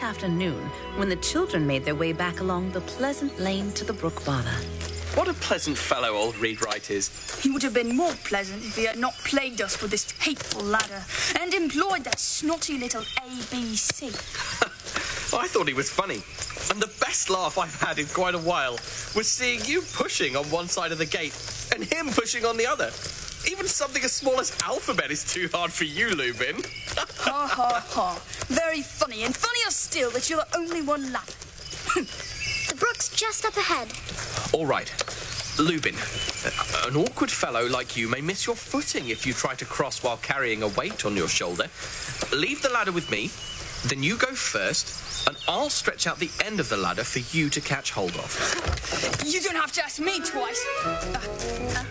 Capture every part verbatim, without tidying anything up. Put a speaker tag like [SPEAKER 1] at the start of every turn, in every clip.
[SPEAKER 1] afternoon when the children made their way back along the pleasant lane to the brook bother.
[SPEAKER 2] What a pleasant fellow old Reed-Wright is.
[SPEAKER 3] He would have been more pleasant if he had not plagued us with this hateful ladder and employed that snotty little A B C.
[SPEAKER 2] I thought he was funny. And the best laugh I've had in quite a while was seeing you pushing on one side of the gate and him pushing on the other. Even something as small as alphabet is too hard for you, Lubin.
[SPEAKER 3] Ha ha ha. Very funny, and funnier still that you're the only one laughing.
[SPEAKER 4] The brook's just up ahead.
[SPEAKER 2] All right. Lubin, an awkward fellow like you may miss your footing if you try to cross while carrying a weight on your shoulder. Leave the ladder with me, then you go first, and I'll stretch out the end of the ladder for you to catch hold of.
[SPEAKER 3] You don't have to ask me twice. Uh, uh,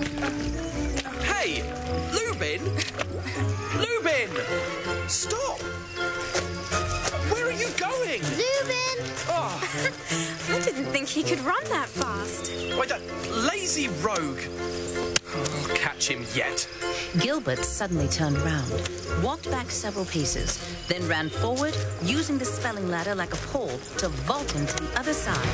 [SPEAKER 2] Hey, Lubin! Lubin! Stop! Where are you going?
[SPEAKER 4] Lubin!
[SPEAKER 2] Oh,
[SPEAKER 5] I didn't think he could run that fast.
[SPEAKER 2] why, that lazy rogue. I'll catch him yet.
[SPEAKER 1] Gilbert suddenly turned around, walked back several paces, then ran forward, using the spelling ladder like a pole to vault him to the other side.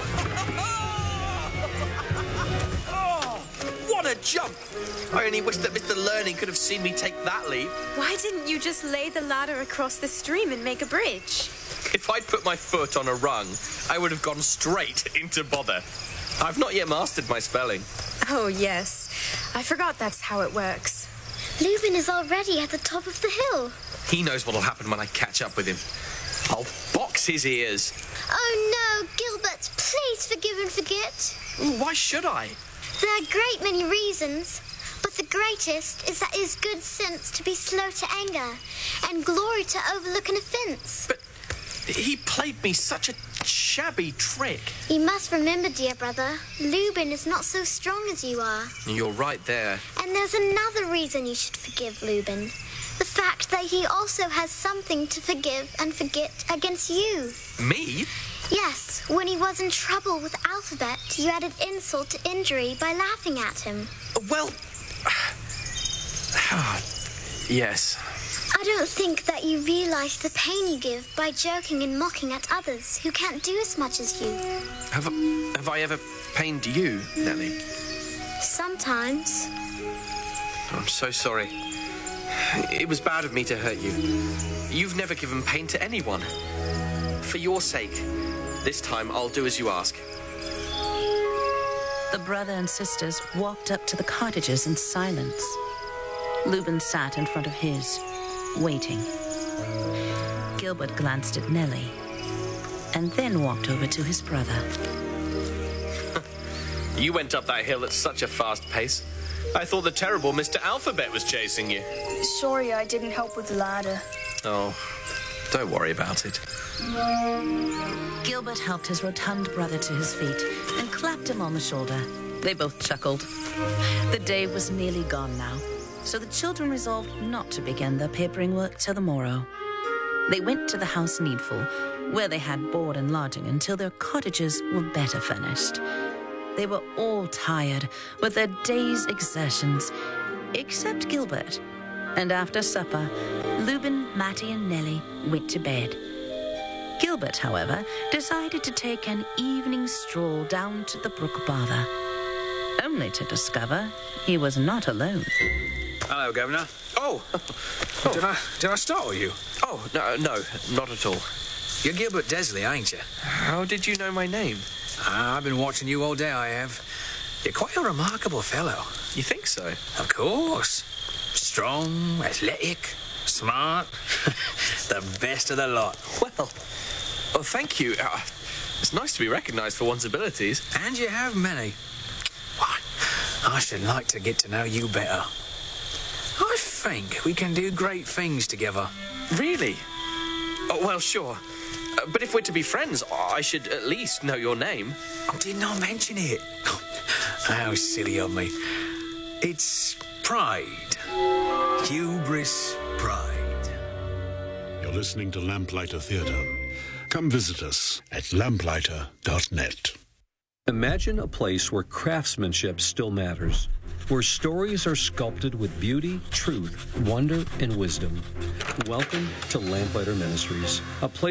[SPEAKER 2] Oh, what a jump! I only wish that Mister Learning could have seen me take that leap.
[SPEAKER 5] Why didn't you just lay the ladder across the stream and make a bridge?
[SPEAKER 2] If I'd put my foot on a rung, I would have gone straight into bother. I've not yet mastered my spelling.
[SPEAKER 5] Oh, yes. I forgot that's how it works.
[SPEAKER 4] Lubin is already at the top of the hill.
[SPEAKER 2] He knows what'll happen when I catch up with him. I'll box his ears.
[SPEAKER 4] Oh no, Gilbert, please forgive and forget.
[SPEAKER 2] Why should I?
[SPEAKER 4] There are a great many reasons, but the greatest is that it is good sense to be slow to anger, and glory to overlook an offence.
[SPEAKER 2] But he played me such a shabby trick.
[SPEAKER 4] You must remember, dear brother, Lubin is not so strong as you are.
[SPEAKER 2] You're right there.
[SPEAKER 4] And there's another reason you should forgive Lubin. The fact that he also has something to forgive and forget against you.
[SPEAKER 2] Me?
[SPEAKER 4] Yes, when he was in trouble with Alphabet, you added insult to injury by laughing at him.
[SPEAKER 2] Well... yes.
[SPEAKER 4] I don't think that you realize the pain you give by joking and mocking at others who can't do as much as you.
[SPEAKER 2] Have, have I ever pained you, Nellie?
[SPEAKER 4] Sometimes.
[SPEAKER 2] I'm so sorry. It was bad of me to hurt you. You've never given pain to anyone. For your sake, this time I'll do as you ask.
[SPEAKER 1] The brother and sisters walked up to the cottages in silence. Lubin sat in front of his, waiting. Gilbert glanced at Nellie, and then walked over to his brother.
[SPEAKER 2] You went up that hill at such a fast pace. I thought the terrible Mister Alphabet was chasing you.
[SPEAKER 3] sorry I didn't help with the ladder.
[SPEAKER 2] Oh, don't worry about it.
[SPEAKER 1] Gilbert helped his rotund brother to his feet and clapped him on the shoulder. They both chuckled. The day was nearly gone now, so the children resolved not to begin their papering work till the morrow. They went to the house needful, where they had board and lodging until their cottages were better furnished. They were all tired with their day's exertions, except Gilbert. And after supper, Lubin, Matty, and Nellie went to bed. Gilbert, however, decided to take an evening stroll down to the brook bother, only to discover he was not alone.
[SPEAKER 6] Hello, Governor.
[SPEAKER 2] Oh,
[SPEAKER 6] Oh. Did I did I startle you?
[SPEAKER 2] oh, no, no, not at all.
[SPEAKER 6] You're Gilbert Desley, ain't you?
[SPEAKER 2] How did you know my name?
[SPEAKER 6] Ah, I've been watching you all day, I have. You're quite a remarkable fellow.
[SPEAKER 2] You think so?
[SPEAKER 6] Of course. Strong, athletic, smart. The best of the lot.
[SPEAKER 2] Well, well, thank you. Uh, it's nice to be recognised for one's abilities.
[SPEAKER 6] And you have many. Why, I should like to get to know you better. I think we can do great things together.
[SPEAKER 2] Really? Oh, well, sure. Uh, but if we're to be friends, I should at least know your name.
[SPEAKER 6] Oh, didn't I mention it? How silly of me. It's Pride. Hubris Pride.
[SPEAKER 7] You're listening to Lamplighter Theatre. Come visit us at lamplighter dot net.
[SPEAKER 8] Imagine a place where craftsmanship still matters, where stories are sculpted with beauty, truth, wonder, and wisdom. Welcome to Lamplighter Ministries, a place